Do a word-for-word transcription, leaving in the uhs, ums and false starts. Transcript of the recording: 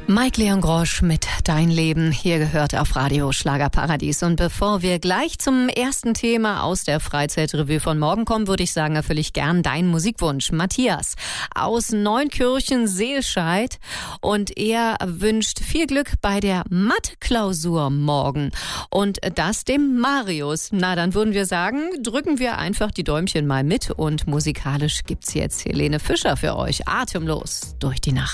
Mike Leon Grosch mit Dein Leben, hier gehört auf Radio Schlagerparadies. Und bevor wir gleich zum ersten Thema aus der Freizeitrevue von morgen kommen, würde ich sagen, erfülle ich gern deinen Musikwunsch. Matthias aus Neunkirchen-Seelscheid, und er wünscht viel Glück bei der Mathe-Klausur morgen. Und das dem Marius. Na, dann würden wir sagen, drücken wir einfach die Däumchen mal mit, und musikalisch gibt's jetzt Helene Fischer für euch. Atemlos durch die Nacht.